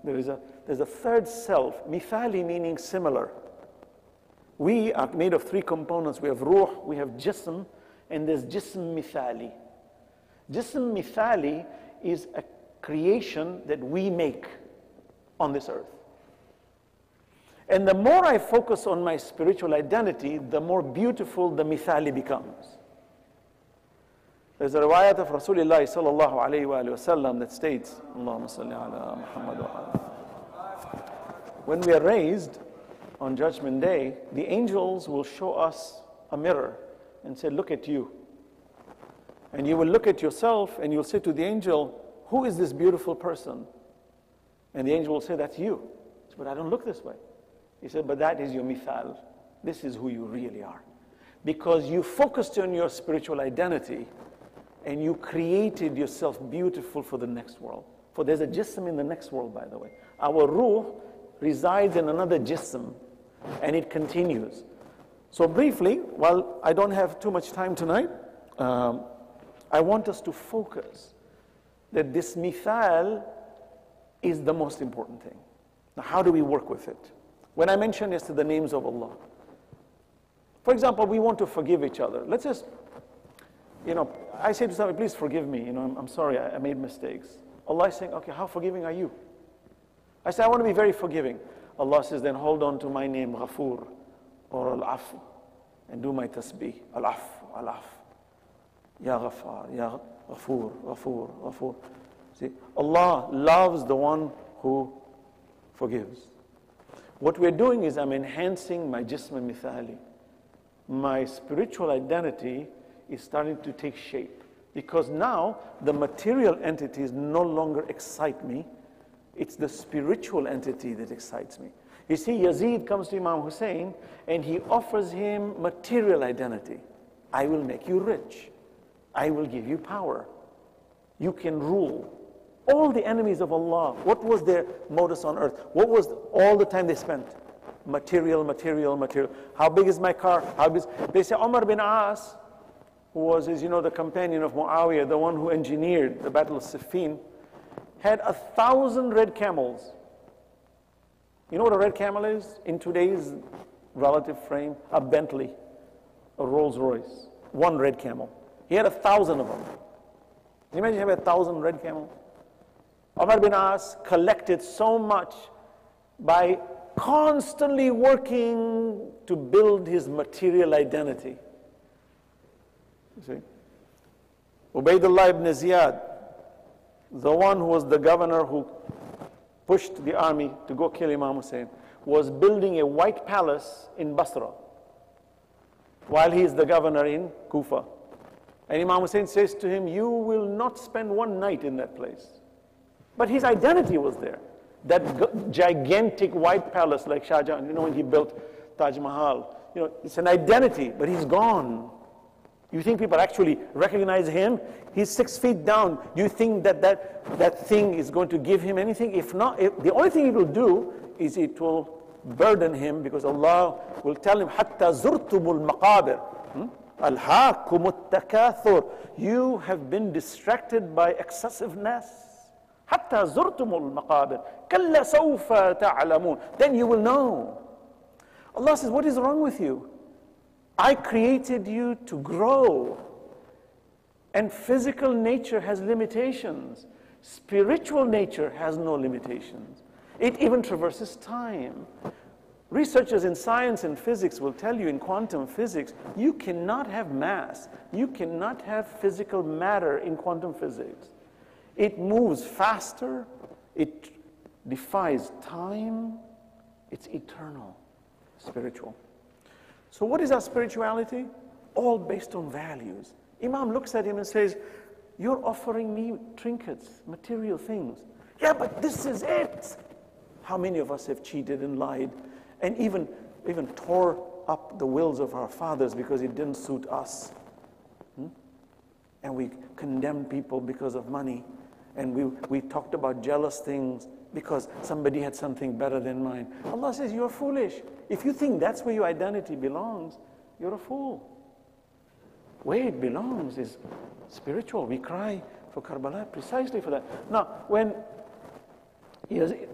There's a third self, mithali meaning similar. We are made of three components. We have ruh, we have jism, and there's jism mithali. Jism mithali is a creation that we make on this earth. And the more I focus on my spiritual identity, the more beautiful the mithali becomes. There's a riwayat of Rasulullah sallallahu alayhi wa sallam that states, Allahumma salli ala Muhammad wa ala. When we are raised on Judgment Day, the angels will show us a mirror and say, look at you. And you will look at yourself and you'll say to the angel, who is this beautiful person? And the angel will say, that's you. But I don't look this way. He said, but that is your mithal. This is who you really are. Because you focused on your spiritual identity and you created yourself beautiful for the next world. For there's a jism in the next world, by the way. Our ruh resides in another jism and it continues. So briefly, while I don't have too much time tonight, I want us to focus that this mithal is the most important thing. Now, how do we work with it? When I mentioned yesterday the names of Allah, for example, we want to forgive each other. Let's just, I say to somebody, please forgive me. I'm sorry, I made mistakes. Allah is saying, okay, how forgiving are you? I say, I want to be very forgiving. Allah says, then hold on to my name, Ghafoor, or Al-Afu, and do my tasbih, Al-Afu, Al-Afu. Ya Ghaffar, Ya Ghafoor, Ghafoor, Ghafoor. See, Allah loves the one who forgives. What we're doing is I'm enhancing my jism mithali. My spiritual identity is starting to take shape. Because now the material entities no longer excite me. It's the spiritual entity that excites me. You see, Yazid comes to Imam Hussein and he offers him material identity. I will make you rich. I will give you power. You can rule. All the enemies of Allah, what was their modus on earth? What was all the time they spent? Material, material, material. How big is my car? How big is... They say Umar bin As, who was, as you know, the companion of Muawiyah, the one who engineered the Battle of Siffin, had 1,000 red camels. You know what a red camel is? In today's relative frame, a Bentley, a Rolls Royce, one red camel. He had 1,000 of them. Can you imagine having 1,000 red camels? Umar bin As collected so much by constantly working to build his material identity. You see? Ubaydullah ibn Ziyad, the one who was the governor who pushed the army to go kill Imam Hussein, was building a white palace in Basra while he is the governor in Kufa. And Imam Hussein says to him, you will not spend one night in that place. But his identity was there. That gigantic white palace like Shah Jahan, when he built Taj Mahal, it's an identity, but he's gone. You think people actually recognize him? He's 6 feet down. Do you think that thing is going to give him anything? If not, the only thing it will do is it will burden him, because Allah will tell him, حَتَّى زُرْتُمُ الْمَقَابِرِ أَلْهَاكُمُ التَّكَاثُرُ. You have been distracted by excessiveness. حتى زرتم المقابر كلا سوف تعلمون. Then you will know. Allah says, what is wrong with you? I created you to grow. And physical nature has limitations. Spiritual nature has no limitations. It even traverses time. Researchers in science and physics will tell you in quantum physics, you cannot have mass. You cannot have physical matter in quantum physics. It moves faster, it defies time, it's eternal, spiritual. So what is our spirituality? All based on values. Imam looks at him and says, you're offering me trinkets, material things. Yeah, but this is it. How many of us have cheated and lied and even tore up the wills of our fathers because it didn't suit us? And we condemned people because of money. And we talked about jealous things because somebody had something better than mine. Allah says, you're foolish. If you think that's where your identity belongs, you're a fool. Where it belongs is spiritual. We cry for Karbala precisely for that. Now, when